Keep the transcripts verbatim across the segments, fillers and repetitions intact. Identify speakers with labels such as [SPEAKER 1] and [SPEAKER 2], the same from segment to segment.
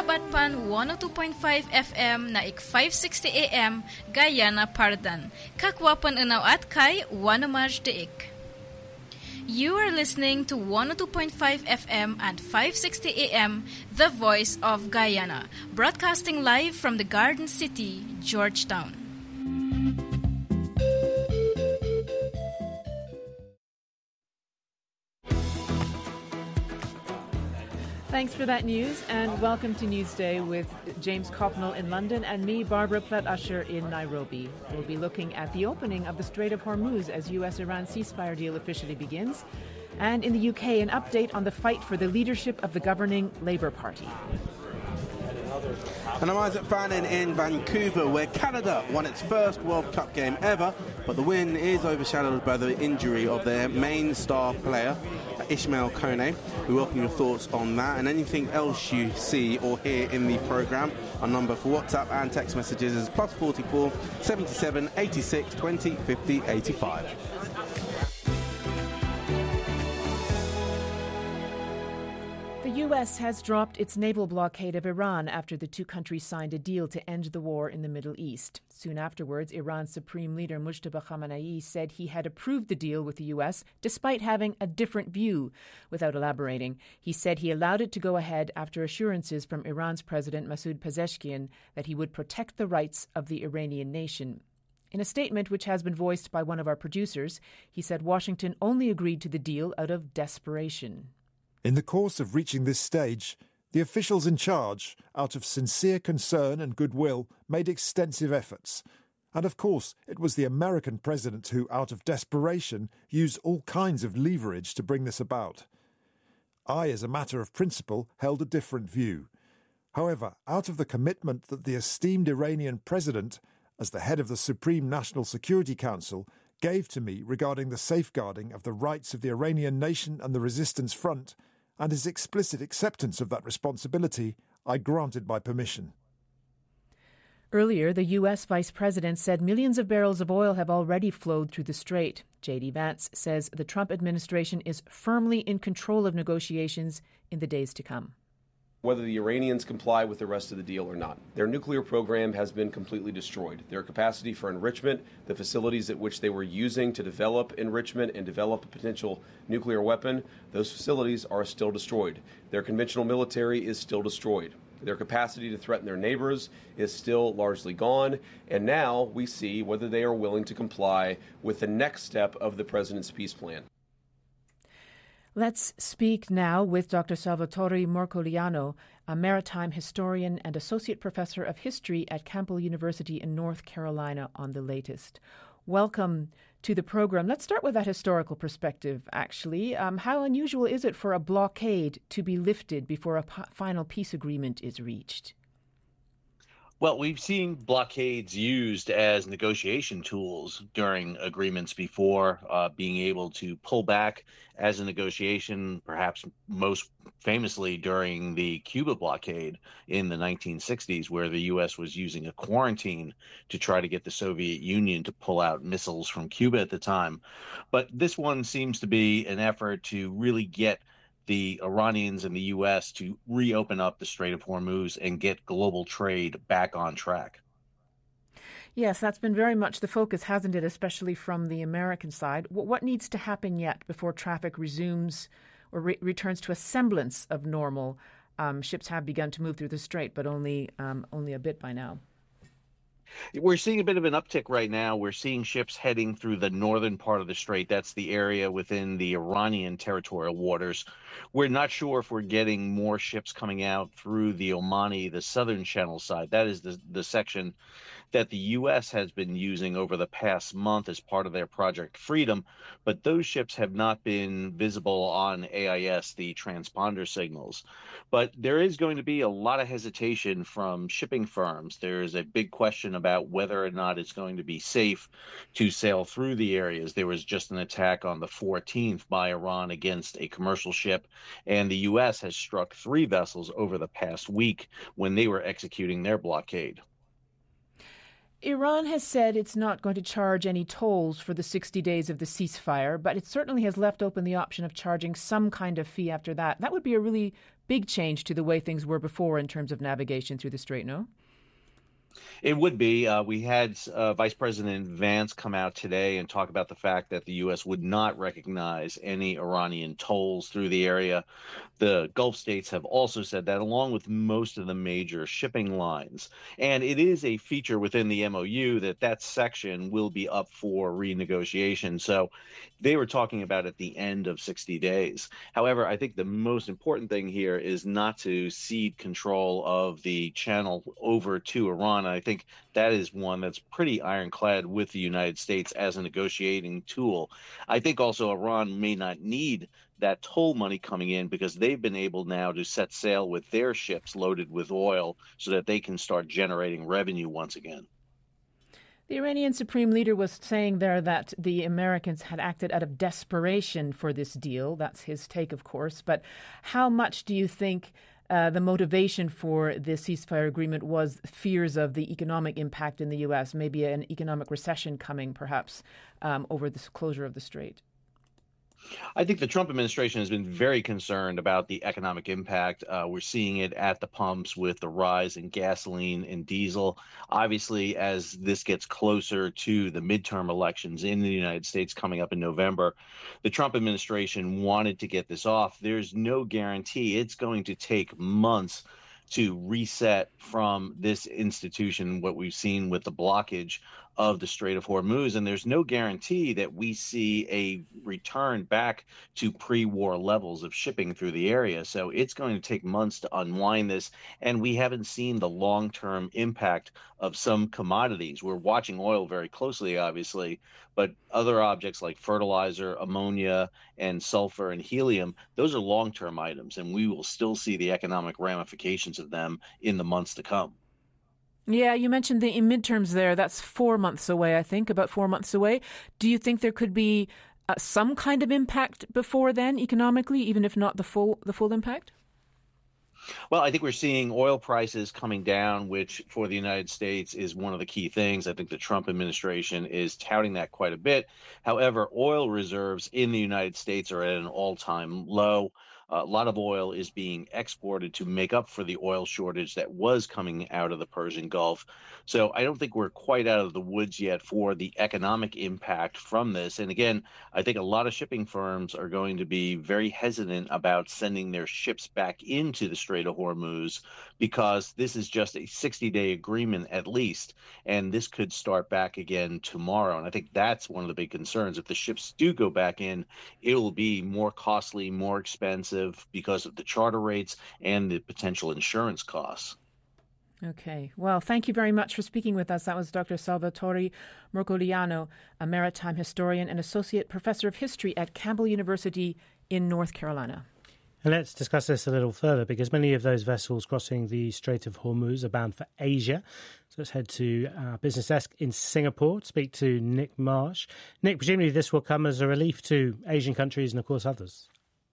[SPEAKER 1] Nabatpan one oh two point five F M na ik five sixty A M Guyana Pardan. Kakwapan unaw at kay Wanamaj Deik. You are listening to one oh two point five F M and five sixty A M, The Voice of Guyana, broadcasting live from the Garden City, Georgetown.
[SPEAKER 2] Thanks for that news, and welcome to Newsday with James Copnell in London and me, Barbara Platt-Usher, in Nairobi. We'll be looking at the opening of the Strait of Hormuz as U S Iran ceasefire deal officially begins, and in the U K, an update on the fight for the leadership of the governing Labour Party.
[SPEAKER 3] And I'm Isaac Fannin in Vancouver, where Canada won its first World Cup game ever, but the win is overshadowed by the injury of their main star player, Ishmael Kone. We welcome your thoughts on that and anything else you see or hear in the programme. Our number for WhatsApp and text messages is plus forty-four, seventy-seven, eighty-six, twenty, fifty, eighty-five.
[SPEAKER 2] The U S has dropped its naval blockade of Iran after the two countries signed a deal to end the war in the Middle East. Soon afterwards, Iran's Supreme Leader Mujtaba Khamenei said he had approved the deal with the U S despite having a different view. Without elaborating, he said he allowed it to go ahead after assurances from Iran's President Masoud Pezeshkian that he would protect the rights of the Iranian nation. In a statement which has been voiced by one of our producers, he said Washington only agreed to the deal out of desperation.
[SPEAKER 4] In the course of reaching this stage, the officials in charge, out of sincere concern and goodwill, made extensive efforts. And of course, it was the American president who, out of desperation, used all kinds of leverage to bring this about. I, as a matter of principle, held a different view. However, out of the commitment that the esteemed Iranian president, as the head of the Supreme National Security Council, gave to me regarding the safeguarding of the rights of the Iranian nation and the resistance front, and his explicit acceptance of that responsibility, I granted my permission.
[SPEAKER 2] Earlier, the U S Vice President said millions of barrels of oil have already flowed through the strait. J D Vance says the Trump administration is firmly in control of negotiations in the days to come.
[SPEAKER 5] Whether the Iranians comply with the rest of the deal or not, their nuclear program has been completely destroyed. Their capacity for enrichment, the facilities at which they were using to develop enrichment and develop a potential nuclear weapon, those facilities are still destroyed. Their conventional military is still destroyed. Their capacity to threaten their neighbors is still largely gone. And now we see whether they are willing to comply with the next step of the president's peace plan.
[SPEAKER 2] Let's speak now with Doctor Salvatore Morcoliano, a maritime historian and associate professor of history at Campbell University in North Carolina, on the latest. Welcome to the program. Let's start with that historical perspective, actually. Um, how unusual is it for a blockade to be lifted before a p- final peace agreement is reached?
[SPEAKER 6] Well, we've seen blockades used as negotiation tools during agreements before, uh, being able to pull back as a negotiation, perhaps most famously during the Cuba blockade in the nineteen sixties, where the U S was using a quarantine to try to get the Soviet Union to pull out missiles from Cuba at the time. But this one seems to be an effort to really get the Iranians and the U S to reopen up the Strait of Hormuz and get global trade back on track.
[SPEAKER 2] Yes, that's been very much the focus, hasn't it, especially from the American side. What needs to happen yet before traffic resumes or re- returns to a semblance of normal? Um, ships have begun to move through the strait, but only um, only a bit by now.
[SPEAKER 6] We're seeing a bit of an uptick right now. We're seeing ships heading through the northern part of the strait. That's the area within the Iranian territorial waters. We're not sure if we're getting more ships coming out through the Omani, the southern channel side. That is the, the section that the U S has been using over the past month as part of their Project Freedom. But those ships have not been visible on A I S, the transponder signals. But there is going to be a lot of hesitation from shipping firms. There's a big question about whether or not it's going to be safe to sail through the areas. There was just an attack on the fourteenth by Iran against a commercial ship, and the U S has struck three vessels over the past week when they were executing their blockade.
[SPEAKER 2] Iran has said it's not going to charge any tolls for the sixty days of the ceasefire, but it certainly has left open the option of charging some kind of fee after that. That would be a really big change to the way things were before in terms of navigation through the Strait, no?
[SPEAKER 6] It would be. Uh, we had uh, Vice President Vance come out today and talk about the fact that the U S would not recognize any Iranian tolls through the area. The Gulf states have also said that, along with most of the major shipping lines. And it is a feature within the M O U that that section will be up for renegotiation. So they were talking about at the end of sixty days. However, I think the most important thing here is not to cede control of the channel over to Iran. I think that is one that's pretty ironclad with the United States as a negotiating tool. I think also Iran may not need that toll money coming in because they've been able now to set sail with their ships loaded with oil so that they can start generating revenue once again.
[SPEAKER 2] The Iranian Supreme Leader was saying there that the Americans had acted out of desperation for this deal. That's his take, of course. But how much do you think uh, the motivation for the ceasefire agreement was fears of the economic impact in the U S, maybe an economic recession coming, perhaps, um, over this closure of the strait?
[SPEAKER 6] I think the Trump administration has been very concerned about the economic impact. Uh, we're seeing it at the pumps with the rise in gasoline and diesel. Obviously, as this gets closer to the midterm elections in the United States coming up in November, the Trump administration wanted to get this off. There's no guarantee it's going to take months to reset from this institution, what we've seen with the blockage of the Strait of Hormuz. And there's no guarantee that we see a return back to pre-war levels of shipping through the area. So it's going to take months to unwind this. And we haven't seen the long-term impact of some commodities. We're watching oil very closely, obviously, but other objects like fertilizer, ammonia, and sulfur and helium, those are long-term items, and we will still see the economic ramifications of them in the months to come.
[SPEAKER 2] Yeah, you mentioned the midterms there. That's four months away, I think, about four months away. Do you think there could be uh, some kind of impact before then, economically, even if not the full the full impact?
[SPEAKER 6] Well, I think we're seeing oil prices coming down, which for the United States is one of the key things. I think the Trump administration is touting that quite a bit. However, oil reserves in the United States are at an all-time low. A lot of oil is being exported to make up for the oil shortage that was coming out of the Persian Gulf. So I don't think we're quite out of the woods yet for the economic impact from this. And again, I think a lot of shipping firms are going to be very hesitant about sending their ships back into the Strait of Hormuz because this is just a sixty-day agreement at least, and this could start back again tomorrow. And I think that's one of the big concerns. If the ships do go back in, it will be more costly, more expensive because of the charter rates and the potential insurance costs.
[SPEAKER 2] Okay. Well, thank you very much for speaking with us. That was Doctor Salvatore Mercogliano, a maritime historian and associate professor of history at Campbell University in North Carolina.
[SPEAKER 7] And let's discuss this a little further, because many of those vessels crossing the Strait of Hormuz are bound for Asia. So let's head to our business desk in Singapore to speak to Nick Marsh. Nick, presumably this will come as a relief to Asian countries and, of course, others.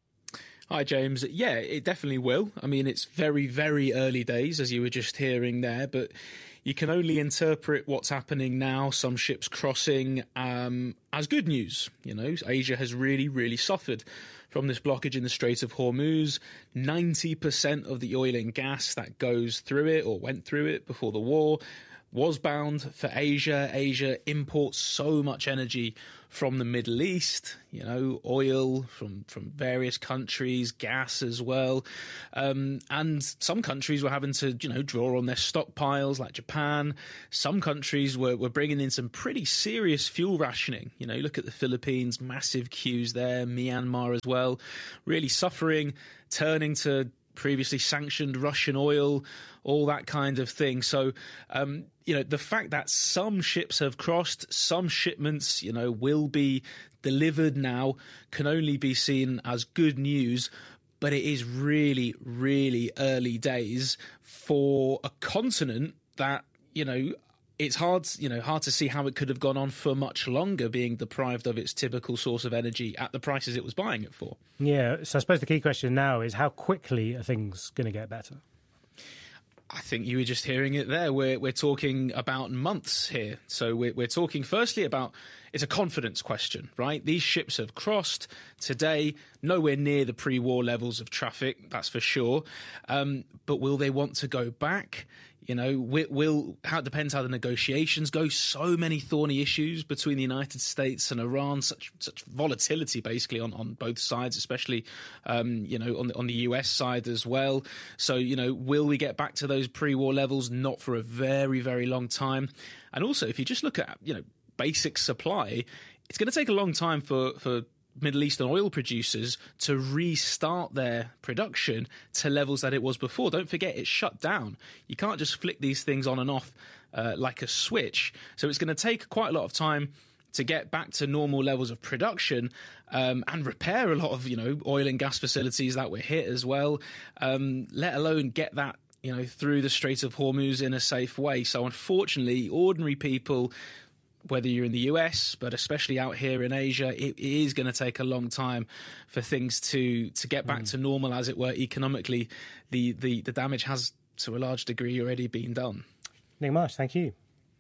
[SPEAKER 8] Hi, James. Yeah, it definitely will. I mean, it's very, very early days, as you were just hearing there, but you can only interpret what's happening now, some ships crossing, um, as good news. You know, Asia has really, really suffered from this blockage in the Strait of Hormuz. ninety percent of the oil and gas that goes through it or went through it before the war was bound for Asia. Asia imports so much energy from the Middle East, you know, oil from, from various countries, gas as well. Um, and some countries were having to, you know, draw on their stockpiles, like Japan. Some countries were, were bringing in some pretty serious fuel rationing. You know, look at the Philippines, massive queues there, Myanmar as well, really suffering, turning to previously sanctioned Russian oil, all that kind of thing. So, um, you know, the fact that some ships have crossed, some shipments, you know, will be delivered now can only be seen as good news. But it is really, really early days for a continent that, you know, it's hard, you know, hard to see how it could have gone on for much longer, being deprived of its typical source of energy at the prices it was buying it for.
[SPEAKER 7] Yeah, so I suppose the key question now is how quickly are things going to get better?
[SPEAKER 8] I think you were just hearing it there. We're we're talking about months here. So we're we're talking firstly about, it's a confidence question, right? These ships have crossed today, nowhere near the pre-war levels of traffic, that's for sure. Um, but will they want to go back? You know, will, will how it depends how the negotiations go. So many thorny issues between the United States and Iran, such such volatility basically on, on both sides, especially um, you know on the, on the U S side as well. So you know, will we get back to those pre-war levels? Not for a very very long time. And also, if you just look at you know basic supply, it's going to take a long time for for Middle Eastern oil producers to restart their production to levels that it was before. Don't forget, it's shut down. You can't just flick these things on and off uh, like a switch. So it's going to take quite a lot of time to get back to normal levels of production um, and repair a lot of, you know, oil and gas facilities that were hit as well, um, let alone get that, you know, through the Strait of Hormuz in a safe way. So unfortunately, ordinary people, whether you're in the U S, but especially out here in Asia, it, it is going to take a long time for things to to get back mm. to normal, as it were, economically. The, the, the damage has, to a large degree, already been done.
[SPEAKER 7] Nick Marsh, thank you.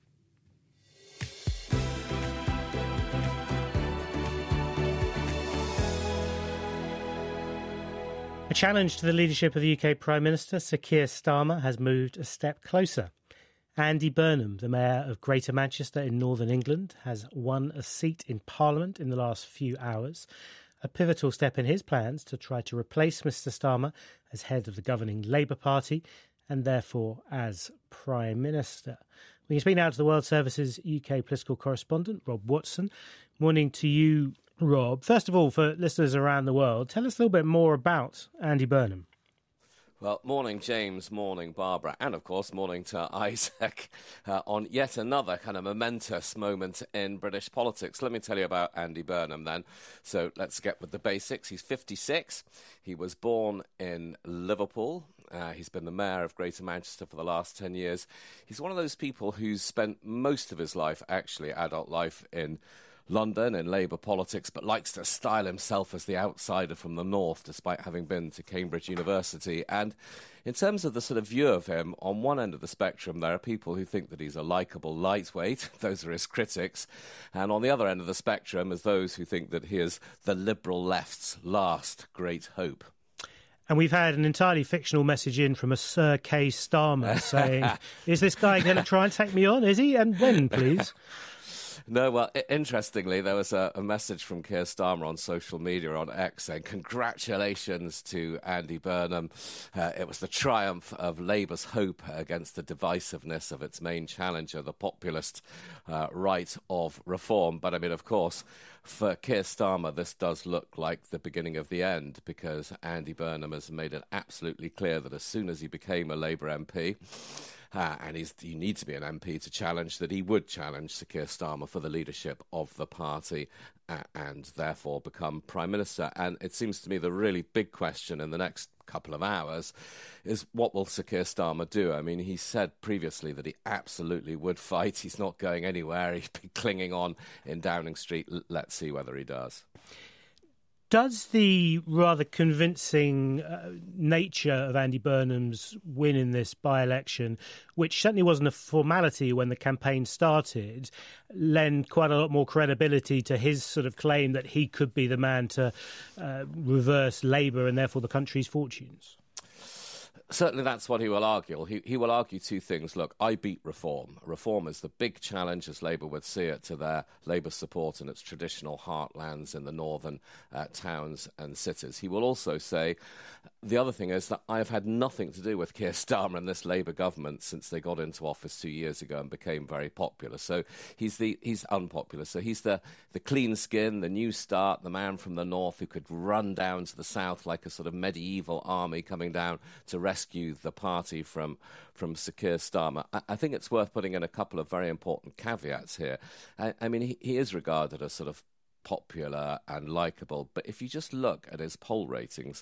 [SPEAKER 7] A challenge to the leadership of the U K Prime Minister, Sir Keir Starmer, has moved a step closer. Andy Burnham, the Mayor of Greater Manchester in Northern England, has won a seat in Parliament in the last few hours, a pivotal step in his plans to try to replace Mr Starmer as head of the governing Labour Party and therefore as Prime Minister. We can speak now to the World Service's U K political correspondent, Rob Watson. Morning to you, Rob. First of all, for listeners around the world, tell us a little bit more about Andy Burnham.
[SPEAKER 9] Well, morning, James, morning, Barbara, and, of course, morning to Isaac uh, on yet another kind of momentous moment in British politics. Let me tell you about Andy Burnham, then. So let's get with the basics. He's fifty-six. He was born in Liverpool. Uh, he's been the mayor of Greater Manchester for the last ten years. He's one of those people who's spent most of his life, actually, adult life, in London in Labour politics, but likes to style himself as the outsider from the north, despite having been to Cambridge University. And in terms of the sort of view of him, on one end of the spectrum, there are people who think that he's a likeable lightweight. Those are his critics. And on the other end of the spectrum is those who think that he is the liberal left's last great hope.
[SPEAKER 7] And we've had an entirely fictional message in from a Sir Keir Starmer saying, is this guy going to try and take me on? Is he? And when, please?
[SPEAKER 9] No, well, I- interestingly, there was a, a message from Keir Starmer on social media on X saying, congratulations to Andy Burnham. Uh, it was the triumph of Labour's hope against the divisiveness of its main challenger, the populist uh, right of reform. But, I mean, of course, for Keir Starmer, this does look like the beginning of the end, because Andy Burnham has made it absolutely clear that as soon as he became a Labour M P, Uh, and he's, you need to be an M P to challenge, that he would challenge Sir Keir Starmer for the leadership of the party uh, and therefore become Prime Minister. And it seems to me the really big question in the next couple of hours is, what will Sir Keir Starmer do? I mean, he said previously that he absolutely would fight. He's not going anywhere. He's been clinging on in Downing Street. L- let's see whether he does.
[SPEAKER 7] Does the rather convincing uh, nature of Andy Burnham's win in this by-election, which certainly wasn't a formality when the campaign started, lend quite a lot more credibility to his sort of claim that he could be the man to uh, reverse Labour and therefore the country's fortunes?
[SPEAKER 9] Certainly that's what he will argue. He, he will argue two things. Look, I beat reform. Reform is the big challenge, as Labour would see it, to their Labour support in its traditional heartlands in the northern uh, towns and cities. He will also say, the other thing is that I've had nothing to do with Keir Starmer and this Labour government since they got into office two years ago and became very popular. So he's the he's unpopular. So he's the, the clean skin, the new start, the man from the north who could run down to the south like a sort of medieval army coming down to rescue rescue the party from from Sir Keir Starmer. I, I think it's worth putting in a couple of very important caveats here. I, I mean, he, he is regarded as sort of popular and likeable, but if you just look at his poll ratings,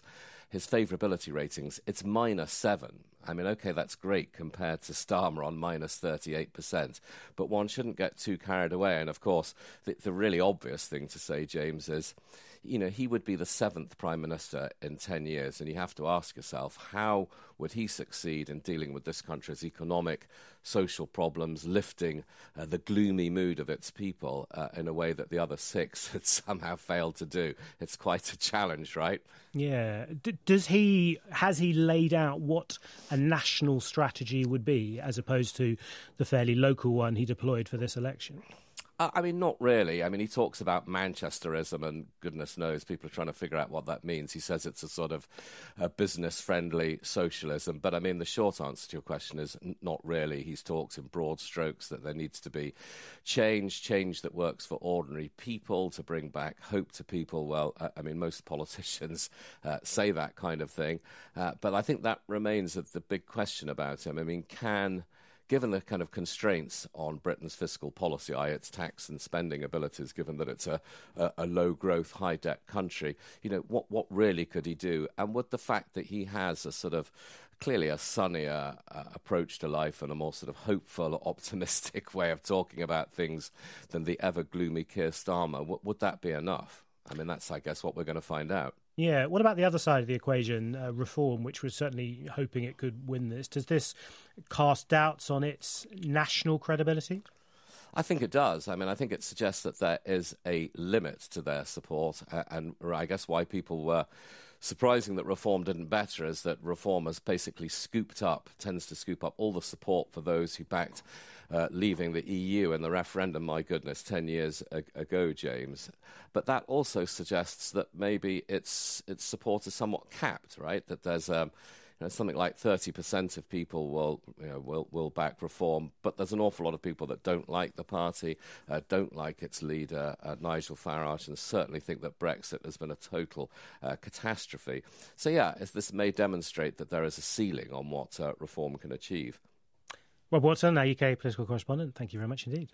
[SPEAKER 9] his favourability ratings, it's minus seven. I mean, OK, that's great compared to Starmer on minus thirty-eight percent, but one shouldn't get too carried away. And, of course, the, the really obvious thing to say, James, is, you know, he would be the seventh Prime Minister in ten years, and you have to ask yourself, how would he succeed in dealing with this country's economic, social problems, lifting uh, the gloomy mood of its people uh, in a way that the other six had somehow failed to do? It's quite a challenge, right?
[SPEAKER 7] Yeah. D- does he, has he laid out what a national strategy would be as opposed to the fairly local one he deployed for this election?
[SPEAKER 9] Uh, I mean, not really. I mean, he talks about Manchesterism, and goodness knows people are trying to figure out what that means. He says it's a sort of uh, business-friendly socialism. But, I mean, the short answer to your question is n- not really. He's talked in broad strokes that there needs to be change, change that works for ordinary people, to bring back hope to people. Well, uh, I mean, most politicians uh, say that kind of thing. Uh, but I think that remains the big question about him. I mean, can... Given the kind of constraints on Britain's fiscal policy, that is its tax and spending abilities, given that it's a, a, a low-growth, high-debt country, you know, what, what really could he do? And would the fact that he has a sort of clearly a sunnier uh, approach to life and a more sort of hopeful, optimistic way of talking about things than the ever-gloomy Keir Starmer, w- would that be enough? I mean, that's, I guess, what we're going to find out.
[SPEAKER 7] Yeah. What about the other side of the equation, uh, Reform, which was certainly hoping it could win this? Does this cast doubts on its national credibility?
[SPEAKER 9] I think it does. I mean, I think it suggests that there is a limit to their support, uh, and I guess why people were surprising that Reform didn't better is that Reform has basically scooped up, tends to scoop up all the support for those who backed uh, leaving the E U in the referendum, my goodness, ten years ago, James. But that also suggests that maybe its its support is somewhat capped, right? That there's um, you know, something like thirty percent of people will, you know, will will back Reform, but there's an awful lot of people that don't like the party, uh, don't like its leader, uh, Nigel Farage, and certainly think that Brexit has been a total uh, catastrophe. So, yeah, this may demonstrate that there is a ceiling on what uh, Reform can achieve.
[SPEAKER 7] Rob Watson, our U K political correspondent, thank you very much indeed.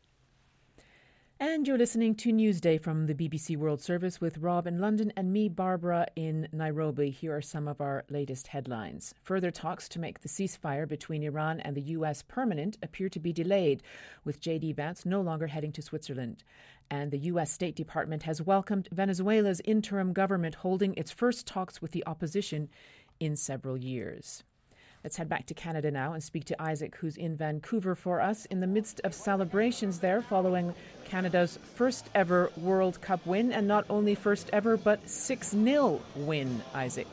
[SPEAKER 2] And you're listening to Newsday from the B B C World Service with Rob in London and me, Barbara, in Nairobi. Here are some of our latest headlines. Further talks to make the ceasefire between Iran and the U S permanent appear to be delayed, with J D Vance no longer heading to Switzerland. And the U S State Department has welcomed Venezuela's interim government holding its first talks with the opposition in several years. Let's head back to Canada now and speak to Isaac, who's in Vancouver for us in the midst of celebrations there following Canada's first ever World Cup win, and not only first ever, but six nil win, Isaac.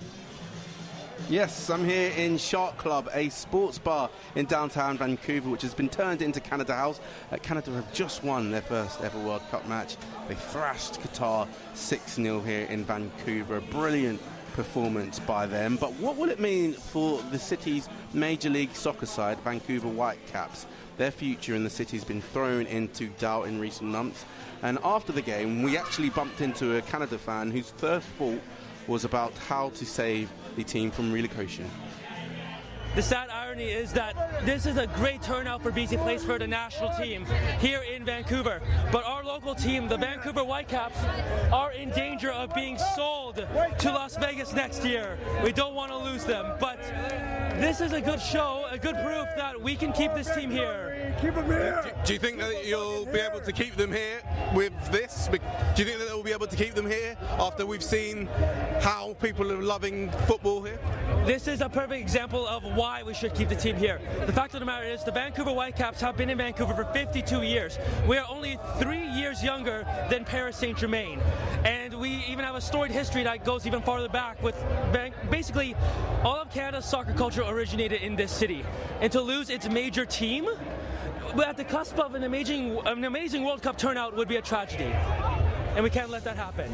[SPEAKER 3] Yes, I'm here in Shark Club, a sports bar in downtown Vancouver, which has been turned into Canada House. Uh, Canada have just won their first ever World Cup match. They thrashed Qatar six nil here in Vancouver. Brilliant performance by them. But what will it mean for the city's Major League Soccer side, Vancouver Whitecaps? Their future in the city has been thrown into doubt in recent months. And after the game, we actually bumped into a Canada fan whose first thought was about how to save the team from relocation.
[SPEAKER 10] The sad irony is that this is a great turnout for B C Place for the national team here in Vancouver. But our local team, the Vancouver Whitecaps, are in danger of being sold to Las Vegas next year. We don't want to lose them. But this is a good show, a good proof that we can keep this team here.
[SPEAKER 3] Keep them here. Do, do you think that you'll be able to keep them here with this? Do you think that they'll be able to keep them here after we've seen how people are loving football here?
[SPEAKER 10] This is a perfect example of why we should keep the team here. The fact of the matter is the Vancouver Whitecaps have been in Vancouver for fifty-two years. We are only three years younger than Paris Saint-Germain. And we even have a storied history that goes even farther back with basically all of Canada's soccer culture originated in this city. And to lose its major team, but at the cusp of an amazing, an amazing World Cup turnout would be a tragedy. And we can't let that happen.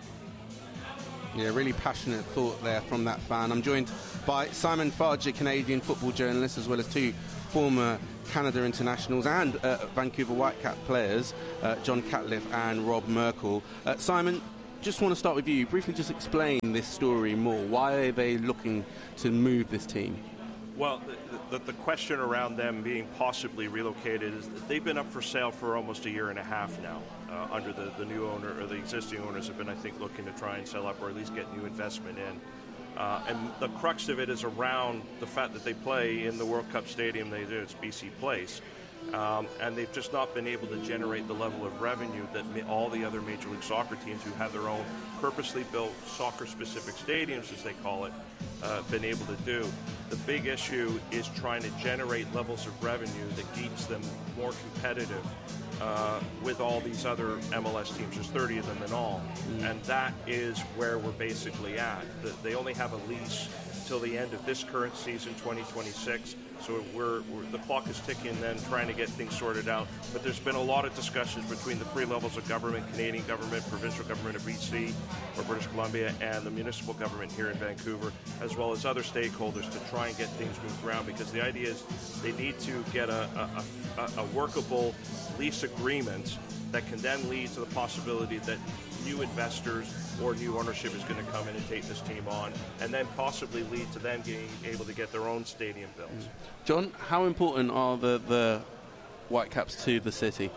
[SPEAKER 3] Yeah, really passionate thought there from that fan. I'm joined by Simon Fudge, a Canadian football journalist, as well as two former Canada internationals and uh, Vancouver Whitecap players, uh, John Catliff and Rob Merkel. Uh, Simon, just want to start with you. Briefly just explain this story more. Why are they looking to move this team?
[SPEAKER 11] Well, the, the, the question around them being possibly relocated is that they've been up for sale for almost a year and a half now. Uh, under the, the new owner, or the existing owners have been, I think, looking to try and sell up or at least get new investment in. Uh, and the crux of it is around the fact that they play in the World Cup stadium they do. It's B C Place. Um, and they've just not been able to generate the level of revenue that ma- all the other Major League Soccer teams who have their own purposely built soccer-specific stadiums, as they call it, uh, been able to do. The big issue is trying to generate levels of revenue that keeps them more competitive uh, with all these other M L S teams. There's thirty of them in all. Mm. And that is where we're basically at. The, they only have a lease till the end of this current season, twenty twenty-six. So we're, we're the clock is ticking then, trying to get things sorted out. But there's been a lot of discussions between the three levels of government, Canadian government, provincial government of B C or British Columbia, and the municipal government here in Vancouver, as well as other stakeholders, to try and get things moved around, because the idea is they need to get a, a, a, a workable lease agreement that can then lead to the possibility that new investors or new ownership is going to come in and take this team on, and then possibly lead to them being able to get their own stadium built.
[SPEAKER 3] John, how important are the, the Whitecaps to the city?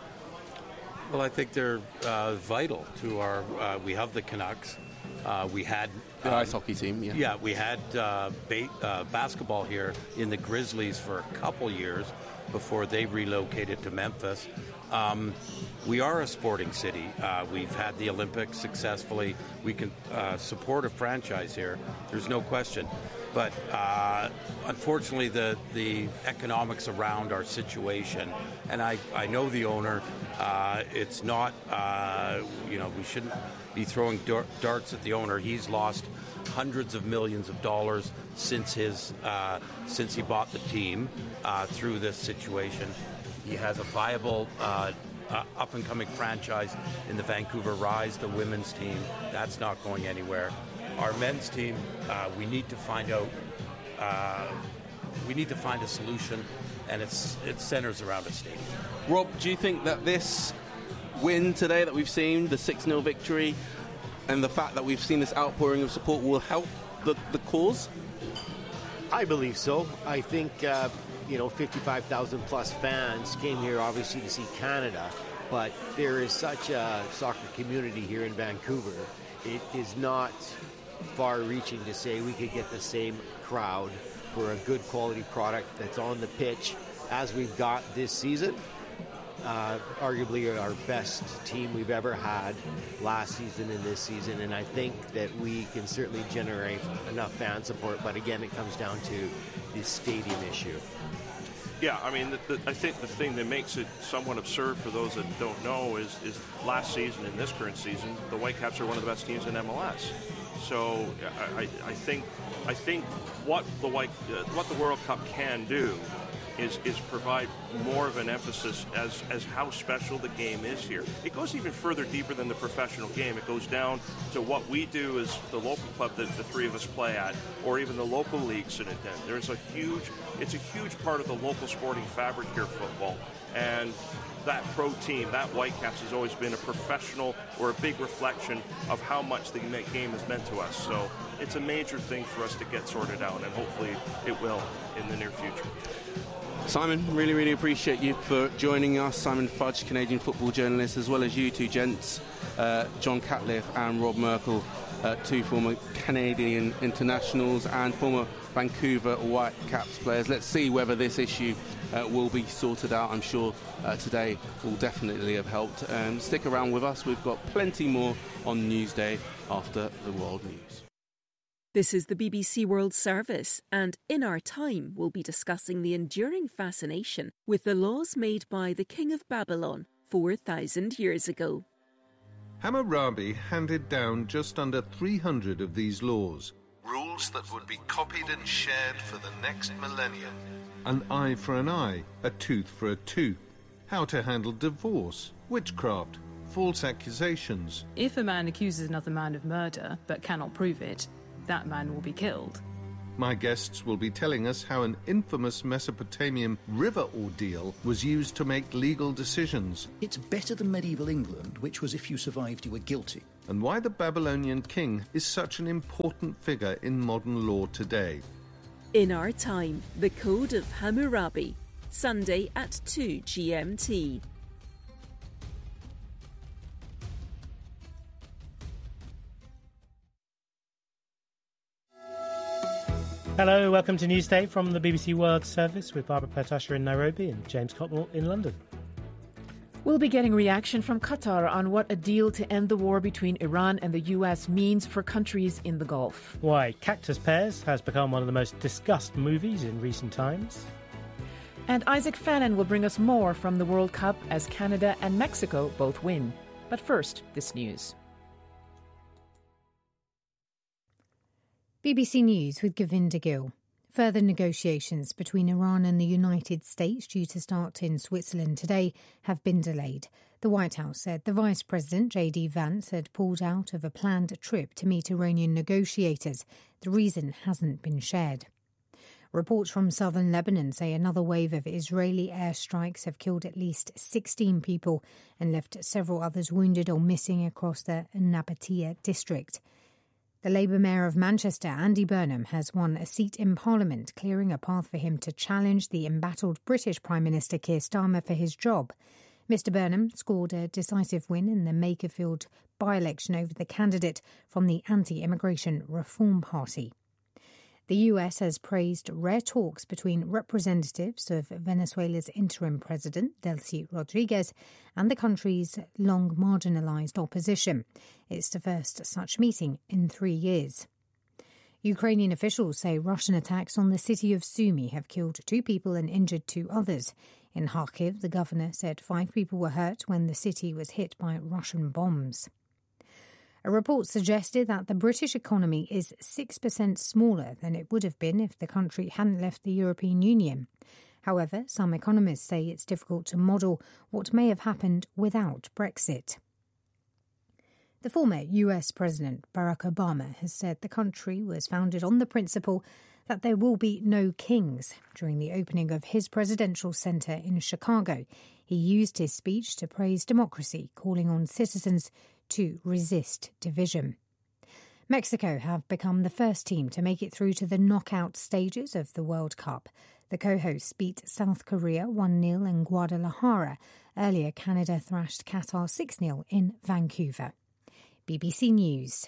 [SPEAKER 12] Well, I think they're uh, vital to our. Uh, we have the Canucks. Uh, we had
[SPEAKER 3] the
[SPEAKER 12] um,
[SPEAKER 3] ice hockey team. Yeah,
[SPEAKER 12] yeah we had uh, ba- uh, basketball here in the Grizzlies for a couple years before they relocated to Memphis. Um, we are a sporting city. Uh, we've had the Olympics successfully. We can uh, support a franchise here. There's no question. But uh, unfortunately, the, the economics around our situation, and I, I know the owner, uh, it's not, uh, you know, we shouldn't be throwing dar- darts at the owner. He's lost hundreds of millions of dollars since his uh, since he bought the team uh, through this situation. He has a viable uh, uh, up-and-coming franchise in the Vancouver Rise, the women's team. That's not going anywhere. Our men's team, uh, we need to find out, uh, we need to find a solution, and it's it centers around a stadium.
[SPEAKER 3] Rob, do you think that this win today that we've seen, the six nil victory, and the fact that we've seen this outpouring of support will help the, the cause?
[SPEAKER 13] I believe so. I think, uh, you know, fifty-five thousand plus fans came here obviously to see Canada, but there is such a soccer community here in Vancouver. It is not far-reaching to say we could get the same crowd for a good quality product that's on the pitch as we've got this season. Uh, arguably our best team we've ever had last season and this season, and I think that we can certainly generate enough fan support, but again, it comes down to the stadium issue.
[SPEAKER 11] Yeah, I mean, the, the, I think the thing that makes it somewhat absurd for those that don't know is, is last season and this current season, the Whitecaps are one of the best teams in M L S. So I, I think I think what the White uh, what the World Cup can do is is provide more of an emphasis as as how special the game is here. It goes even further deeper than the professional game. It goes down to what we do as the local club that the three of us play at, or even the local leagues in it. Then there's a huge, it's a huge part of the local sporting fabric here, football, and that pro team, that Whitecaps, has always been a professional or a big reflection of how much the game has meant to us. So it's a major thing for us to get sorted out, and hopefully it will in the near future.
[SPEAKER 3] Simon, really, really appreciate you for joining us. Simon Fudge, Canadian football journalist, as well as you two gents, uh, John Catliff and Rob Merkel, uh, two former Canadian internationals and former Vancouver Whitecaps players. Let's see whether this issue uh, will be sorted out. I'm sure uh, today will definitely have helped. Um, stick around with us. We've got plenty more on Newsday after the World News.
[SPEAKER 14] This is the B B C World Service, and in our time we'll be discussing the enduring fascination with the laws made by the King of Babylon four thousand years ago.
[SPEAKER 15] Hammurabi handed down just under three hundred of these laws. Rules that would be copied and shared for the next millennium. An eye for an eye, a tooth for a tooth. How to handle divorce, witchcraft, false accusations.
[SPEAKER 16] If a man accuses another man of murder but cannot prove it, that man will be killed.
[SPEAKER 15] My guests will be telling us how an infamous Mesopotamian river ordeal was used to make legal decisions.
[SPEAKER 17] It's better than medieval England, which was if you survived, you were guilty.
[SPEAKER 15] And why the Babylonian king is such an important figure in modern law today.
[SPEAKER 14] In Our Time, The Code of Hammurabi, Sunday at two G M T.
[SPEAKER 7] Hello, welcome to Newsday from the B B C World Service with Barbara Pertasher in Nairobi and James Cotmore in London.
[SPEAKER 2] We'll be getting reaction from Qatar on what a deal to end the war between Iran and the U S means for countries in the Gulf.
[SPEAKER 7] Why Cactus Pears has become one of the most discussed movies in recent times.
[SPEAKER 2] And Isaac Fannin will bring us more from the World Cup as Canada and Mexico both win. But first, this news.
[SPEAKER 18] B B C News with Govinda Gill. Further negotiations between Iran and the United States, due to start in Switzerland today, have been delayed. The White House said the Vice President, J D Vance, had pulled out of a planned trip to meet Iranian negotiators. The reason hasn't been shared. Reports from southern Lebanon say another wave of Israeli airstrikes have killed at least sixteen people and left several others wounded or missing across the Nabatea district. The Labour Mayor of Manchester, Andy Burnham, has won a seat in Parliament, clearing a path for him to challenge the embattled British Prime Minister Keir Starmer for his job. Mister Burnham scored a decisive win in the Makerfield by-election over the candidate from the Anti-Immigration Reform Party. The U S has praised rare talks between representatives of Venezuela's interim president, Delcy Rodriguez, and the country's long marginalised opposition. It's the first such meeting in three years. Ukrainian officials say Russian attacks on the city of Sumy have killed two people and injured two others. In Kharkiv, the governor said five people were hurt when the city was hit by Russian bombs. A report suggested that the British economy is six percent smaller than it would have been if the country hadn't left the European Union. However, some economists say it's difficult to model what may have happened without Brexit. The former U S President Barack Obama has said the country was founded on the principle that there will be no kings. During the opening of his presidential center in Chicago, he used his speech to praise democracy, calling on citizens to resist division. Mexico have become the first team to make it through to the knockout stages of the World Cup. The co-hosts beat South Korea one nil in Guadalajara. Earlier, Canada thrashed Qatar six nil in Vancouver. B B C News.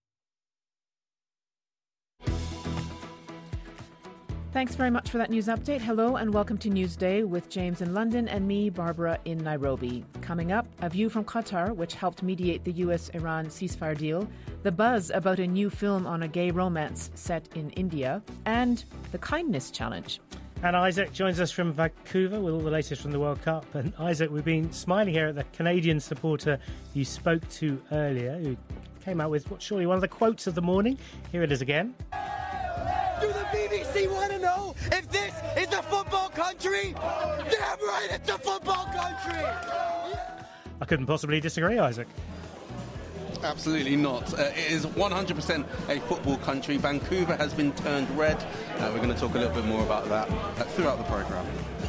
[SPEAKER 2] Thanks very much for that news update. Hello and welcome to Newsday with James in London and me, Barbara, in Nairobi. Coming up, a view from Qatar, which helped mediate the U S Iran ceasefire deal, the buzz about a new film on a gay romance set in India, and the Kindness Challenge.
[SPEAKER 7] And Isaac joins us from Vancouver with all the latest from the World Cup. And Isaac, we've been smiling here at the Canadian supporter you spoke to earlier, who came out with what surely one of the quotes of the morning. Here it is again.
[SPEAKER 19] Do the B B C want to know if this is a football country? Damn right, it's a football country!
[SPEAKER 7] I couldn't possibly disagree, Isaac.
[SPEAKER 3] Absolutely not. Uh, it is one hundred percent a football country. Vancouver has been turned red. Uh, we're going to talk a little bit more about that uh, throughout the programme.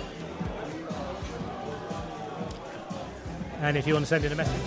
[SPEAKER 7] And if you want to send in a message...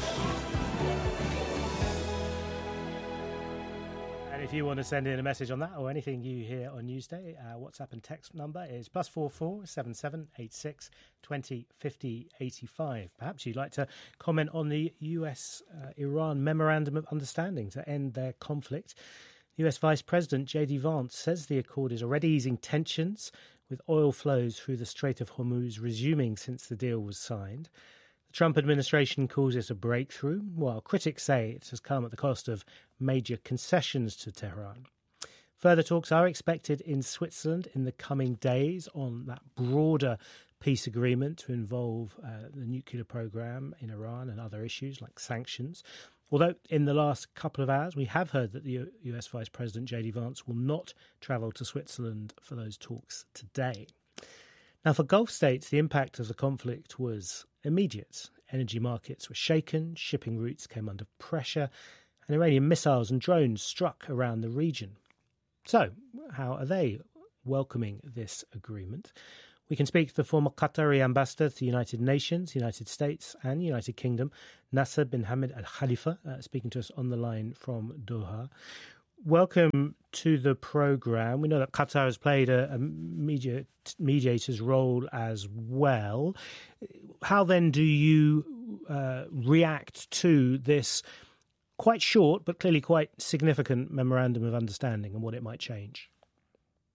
[SPEAKER 7] If you want to send in a message on that or anything you hear on Newsday, our WhatsApp and text number is plus four four seven seven eight six twenty fifty eighty five. Perhaps you'd like to comment on the U S uh, Iran Memorandum of Understanding to end their conflict. U S Vice President J D Vance says the accord is already easing tensions, with oil flows through the Strait of Hormuz resuming since the deal was signed. The Trump administration calls it a breakthrough, while critics say it has come at the cost of major concessions to Tehran. Further talks are expected in Switzerland in the coming days on that broader peace agreement to involve uh, the nuclear program in Iran and other issues like sanctions. Although in the last couple of hours we have heard that the U S Vice President J D Vance will not travel to Switzerland for those talks today. Now, for Gulf states, the impact of the conflict was immediate. Energy markets were shaken, shipping routes came under pressure, and Iranian missiles and drones struck around the region. So, how are they welcoming this agreement? We can speak to the former Qatari ambassador to the United Nations, United States and United Kingdom, Nasser bin Hamad Al Khalifa, uh, speaking to us on the line from Doha. Welcome to the programme. We know that Qatar has played a, a media, mediator's role as well. How then do you uh, react to this quite short but clearly quite significant memorandum of understanding and what it might change?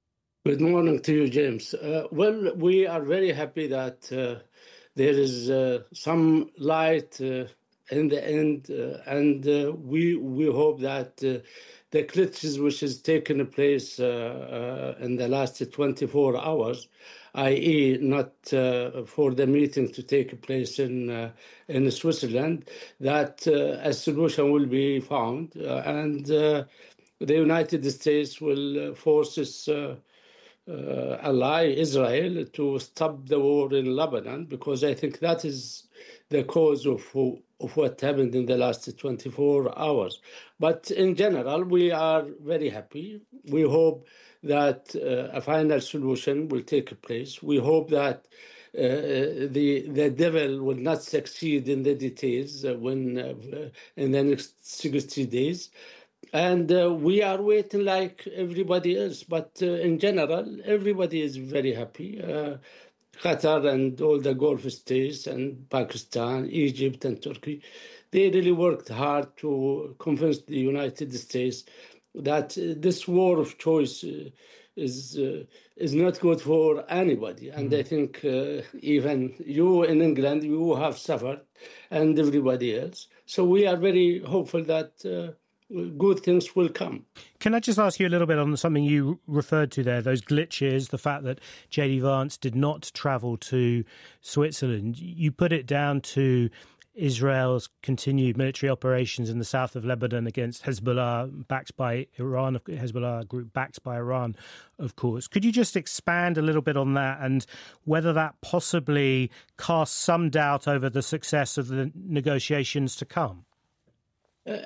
[SPEAKER 20] Good morning to you, James. Uh, well, we are very happy that uh, there is uh, some light uh, in the end, uh, and uh, we we hope that uh, the glitches which has taken place uh, uh, in the last twenty-four hours, that is not uh, for the meeting to take place in uh, in Switzerland, that uh, a solution will be found, uh, and uh, the United States will force its uh, uh, ally Israel to stop the war in Lebanon, because I think that is the cause of of what happened in the last twenty-four hours. But in general, we are very happy. We hope that uh, a final solution will take place. We hope that uh, the the devil will not succeed in the details uh, when uh, in the next sixty days. And uh, we are waiting like everybody else. But uh, in general, everybody is very happy. Uh, Qatar and all the Gulf states and Pakistan, Egypt and Turkey, they really worked hard to convince the United States that uh, this war of choice uh, is uh, is not good for anybody. And mm. I think uh, even you in England, you have suffered, and everybody else. So we are very hopeful that uh, good things will come.
[SPEAKER 7] Can I just ask you a little bit on something you referred to there, those glitches, the fact that J D Vance did not travel to Switzerland? You put it down to Israel's continued military operations in the south of Lebanon against Hezbollah, backed by Iran, Hezbollah group backed by Iran, of course. Could you just expand a little bit on that and whether that possibly casts some doubt over the success of the negotiations to come?
[SPEAKER 20] Uh,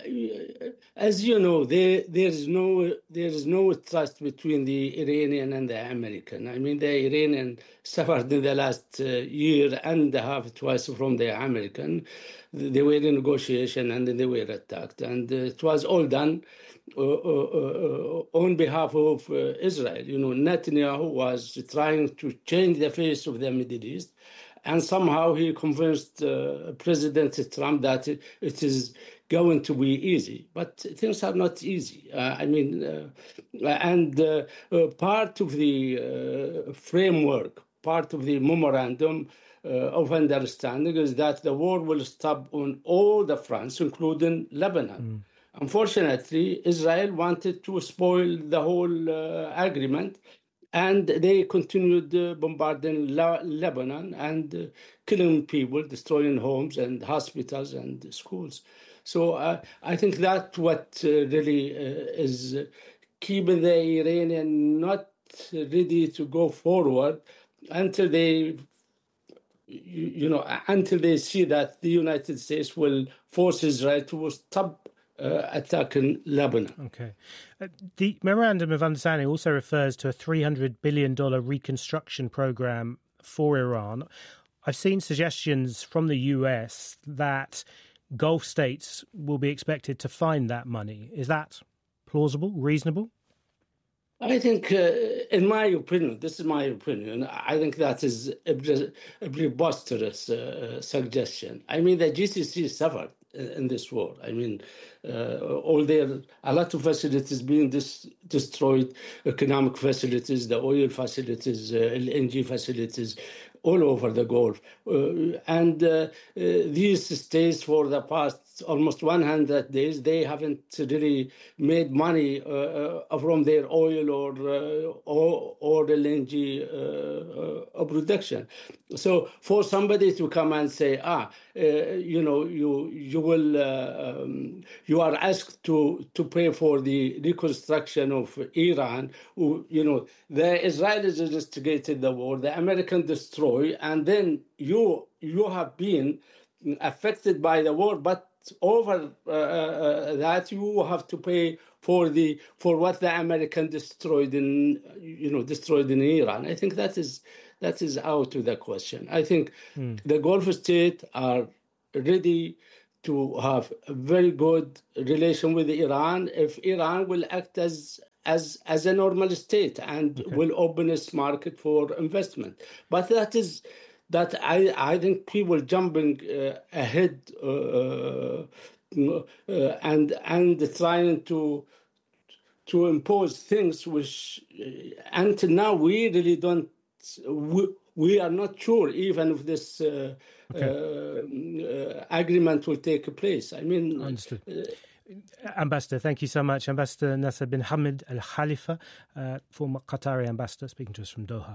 [SPEAKER 20] as you know, there there is no there is no trust between the Iranian and the American. I mean, the Iranian suffered in the last uh, year and a half twice from the American. They were in negotiation and then they were attacked, and uh, it was all done uh, uh, uh, on behalf of uh, Israel. You know, Netanyahu was trying to change the face of the Middle East, and somehow he convinced uh, President Trump that it, it is going to be easy, but things are not easy. Uh, I mean, uh, and uh, uh, part of the uh, framework, part of the memorandum uh, of understanding is that the war will stop on all the fronts, including Lebanon. Mm. Unfortunately, Israel wanted to spoil the whole uh, agreement, and they continued uh, bombarding La- Lebanon and uh, killing people, destroying homes and hospitals and schools. So uh, I think that's what uh, really uh, is keeping the Iranian not ready to go forward until they, you, you know, until they see that the United States will force Israel to stop uh, attacking Lebanon.
[SPEAKER 7] Okay. Uh, the Memorandum of Understanding also refers to a three hundred billion dollars reconstruction program for Iran. I've seen suggestions from the U S that Gulf states will be expected to find that money. Is that plausible, reasonable?
[SPEAKER 20] I think, uh, in my opinion, this is my opinion, I think that is a, a preposterous uh, suggestion. I mean, the G C C suffered in this war. I mean, uh, all their, a lot of facilities being dis- destroyed, economic facilities, the oil facilities, uh, L N G facilities, all over the Gulf. Uh, and uh, uh, these states for the past almost one hundred days, they haven't really made money uh, uh, from their oil or uh, or, or L N G uh, uh, production. So for somebody to come and say, ah, uh, you know, you you will uh, um, you are asked to to pay for the reconstruction of Iran, who, you know, the Israelis instigated the war, the Americans destroy, and then you you have been affected by the war, but over uh, uh, that you have to pay for the for what the American destroyed in you know destroyed in Iran. I think that is that is out of the question. I think mm. the Gulf states are ready to have a very good relation with Iran if Iran will act as as as a normal state and okay. will open its market for investment. But that is. That I, I think people jumping uh, ahead uh, uh, and and trying to to impose things which, uh, until now, we really don't. We, we are not sure even if this uh, okay. uh, uh, agreement will take place. I mean,
[SPEAKER 7] understood.
[SPEAKER 20] Uh,
[SPEAKER 7] Ambassador, thank you so much. Ambassador Nasser bin Hamad Al Khalifa, uh, former Qatari ambassador, speaking to us from Doha.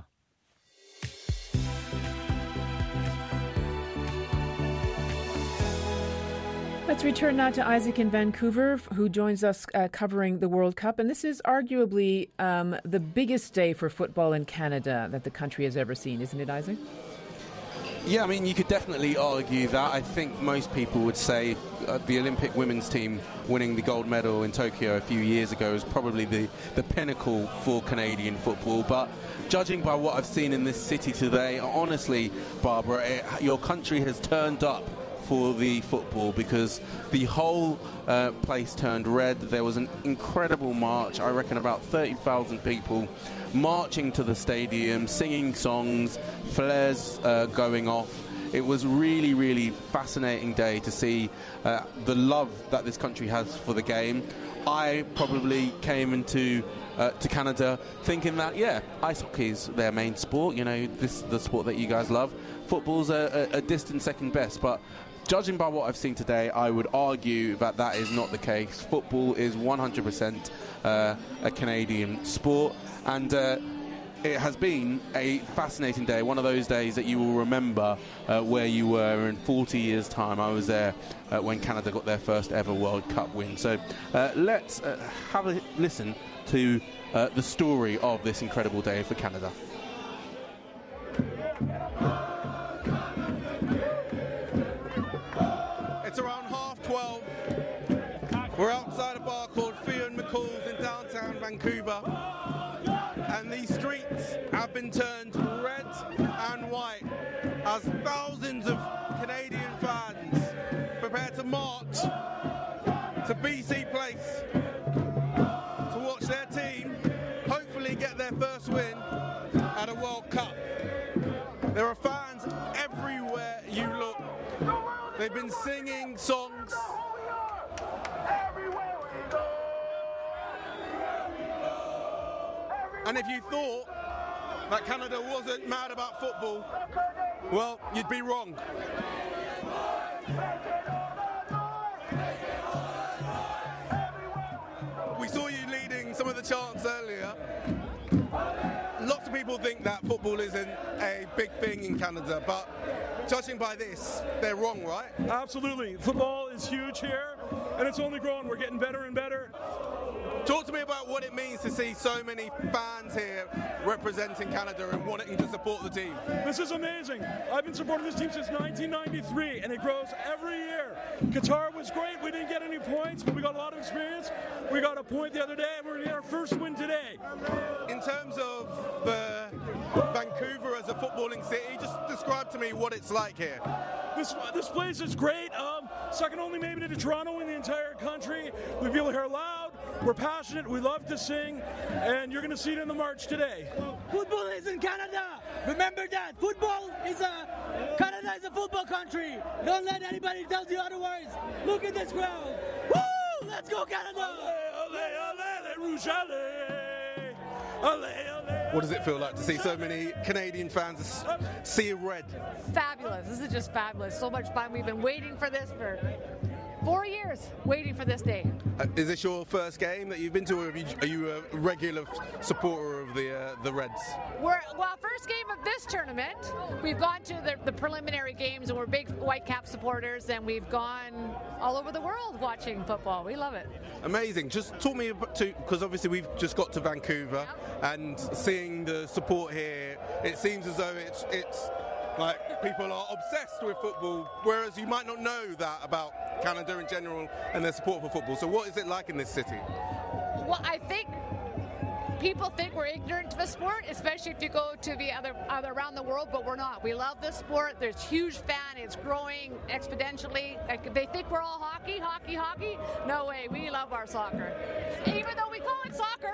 [SPEAKER 2] Let's return now to Isaac in Vancouver, who joins us uh, covering the World Cup. And this is arguably um, the biggest day for football in Canada that the country has ever seen, isn't it, Isaac?
[SPEAKER 3] Yeah, I mean, you could definitely argue that. I think most people would say uh, the Olympic women's team winning the gold medal in Tokyo a few years ago is probably the, the pinnacle for Canadian football. But judging by what I've seen in this city today, honestly, Barbara, it, your country has turned up for the football, because the whole uh, place turned red. There was an incredible march. I reckon about thirty thousand people marching to the stadium, singing songs, flares uh, going off. It was really, really fascinating day to see uh, the love that this country has for the game. I probably came into uh, to Canada thinking that, yeah, ice hockey is their main sport. You know, this is the sport that you guys love. Football's a, a, a distant second best, but judging by what I've seen today, I would argue that that is not the case. Football is one hundred percent uh, a Canadian sport, and uh, it has been a fascinating day, one of those days that you will remember uh, where you were in forty years' time. I was there uh, when Canada got their first ever World Cup win. So uh, let's uh, have a listen to uh, the story of this incredible day for Canada. It's around half twelve. We're outside a bar called Theo and McCall's in downtown Vancouver, and these streets have been turned red and white as thousands of Canadian fans prepare to march to B C Place to watch their team hopefully get their first win at a World Cup. There are fans everywhere you look. They've been singing songs. And if you thought that Canada wasn't mad about football, well, you'd be wrong. We saw you leading some of the chants earlier. Lots of people think that football isn't a big thing in Canada, but judging by this, they're wrong, right?
[SPEAKER 21] Absolutely. Football is huge here, and it's only growing. We're getting better and better.
[SPEAKER 3] Talk to me about what it means to see so many fans here representing Canada and wanting to support the team.
[SPEAKER 21] This is amazing. I've been supporting this team since nineteen ninety-three, and it grows every year. Qatar was great. We didn't get any points, but we got a lot of experience. We got a point the other day, and we're going to get our first win today.
[SPEAKER 3] In terms of the Vancouver as a footballing city, just describe to me what it's like here.
[SPEAKER 21] This this place is great. Um, second only maybe to Toronto in the entire country. We feel here loud. We're passionate. We love to sing, and you're going to see it in the march today.
[SPEAKER 19] Football is in Canada. Remember that. Football is a Canada is a football country. Don't let anybody tell you otherwise. Look at this crowd. Woo! Let's go, Canada.
[SPEAKER 21] Allez, allez, allez, rouge, allez. Allez, allez.
[SPEAKER 3] What does it feel like to see so many Canadian fans see red?
[SPEAKER 22] Fabulous. This is just fabulous. So much fun. We've been waiting for this for four years, waiting for this day.
[SPEAKER 3] Uh, is this your first game that you've been to, or are you, are you a regular supporter of the uh, the Reds?
[SPEAKER 22] We're well, first game of this tournament. We've gone to the, the preliminary games, and we're big Whitecap supporters, and we've gone all over the world watching football. We love it.
[SPEAKER 3] Amazing. Just talk me about, to because obviously we've just got to Vancouver, yeah. And seeing the support here, it seems as though it's it's like people are obsessed with football, whereas you might not know that about Canada in general and their support for football. So what is it like in this city?
[SPEAKER 22] Well, I think people think we're ignorant to the sport, especially if you go to the other, other around the world, but we're not. We love this sport. There's huge fan. It's growing exponentially. Like, they think we're all hockey, hockey, hockey. No way. We love our soccer. Even though we call it soccer.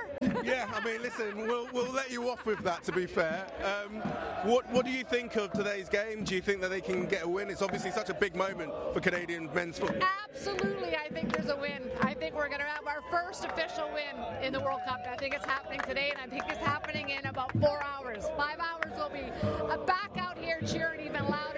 [SPEAKER 3] Yeah, I mean, listen, we'll we'll let you off with that. To be fair, um, what what do you think of today's game? Do you think that they can get a win? It's obviously such a big moment for Canadian men's football.
[SPEAKER 22] Absolutely, I think there's a win. I think we're going to have our first official win in the World Cup. I think it's happening today, and I think it's happening in about four hours. Five hours, we'll be back out here cheering even louder.